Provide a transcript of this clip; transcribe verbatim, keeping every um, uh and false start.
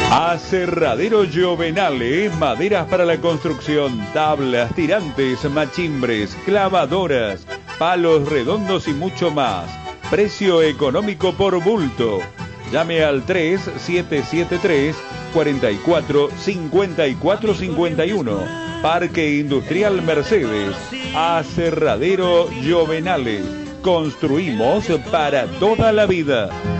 Aserradero Giovenale, maderas para la construcción, tablas, tirantes, machimbres, clavadoras, palos redondos y mucho más. Precio económico por bulto. Llame al tres siete siete tres, cuatro cuatro, cinco cuatro cinco uno. Parque Industrial Mercedes. Aserradero Giovenale. Construimos para toda la vida.